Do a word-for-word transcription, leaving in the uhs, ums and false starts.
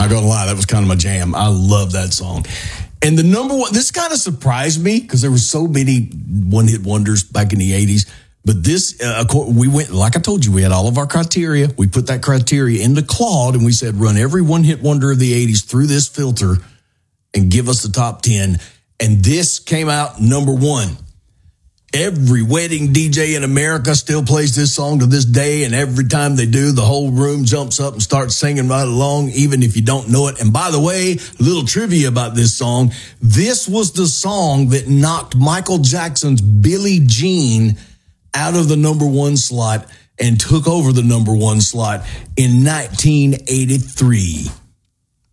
not going to lie. That was kind of my jam. I love that song. And the number one, this kind of surprised me because there were so many one-hit wonders back in the eighties. But this, uh, we went, like I told you, we had all of our criteria. We put that criteria into Claude and we said, run every one-hit wonder of the eighties through this filter and give us the top ten. And this came out number one. Every wedding D J in America still plays this song to this day. And every time they do, the whole room jumps up and starts singing right along, even if you don't know it. And by the way, a little trivia about this song. This was the song that knocked Michael Jackson's Billie Jean out of the number one slot and took over the number one slot in nineteen eighty-three.